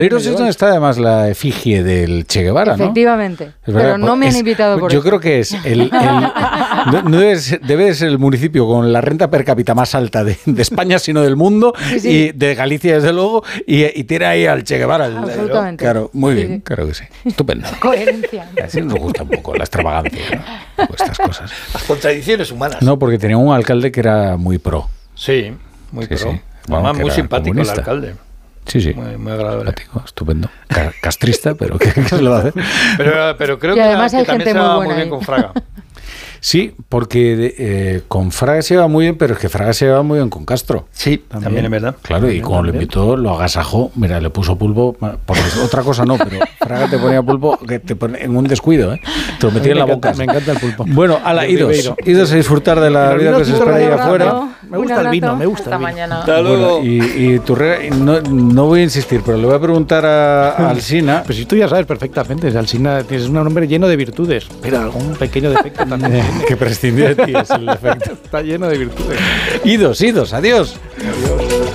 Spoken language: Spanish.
Iros es donde está además la efigie del Che Guevara, ¿no? Efectivamente, pero no me han invitado por yo eso. Yo creo que es debe de ser el municipio con la renta per cápita más alta de España, sino del mundo, Sí. y de Galicia, desde luego, y tiene ahí al Che Guevara. Absolutamente. Claro, muy bien, Sí. claro que sí. Estupendo. Coherencia. Así nos gusta un poco la extravagancia, ¿no? Un poco estas cosas. Las contradicciones humanas. No, porque tenía un alcalde que era muy pro. Sí, muy Sí, pro. sí. Bueno, Además, que muy era simpático comunista. el alcalde. Sí. Muy agradable. Simpático, estupendo. Castrista, pero ¿qué se le va a hacer? Pero creo Y que, además hay también gente se muy va buena muy bien ahí. con Fraga. Sí, porque con Fraga se lleva muy bien, pero es que Fraga se lleva muy bien con Castro. Sí, también es verdad. Claro, y como lo invitó, lo agasajó, mira, le puso pulpo, porque otra cosa no, pero Fraga te ponía pulpo que te pone en un descuido, ¿eh? Te lo metía en la boca. Me encanta el pulpo. Bueno, ala, idos a disfrutar de la vida que se espera ahí afuera. Me gusta el vino, me gusta Hasta el vino. mañana. Hasta luego. Bueno, y Turrera, no voy a insistir, pero le voy a preguntar a Alsina. Pues si tú ya sabes perfectamente, Alsina tienes un hombre lleno de virtudes, pero algún pequeño defecto también. Que prescindió de ti es el efecto. Está lleno de virtudes. Idos, adiós. Adiós.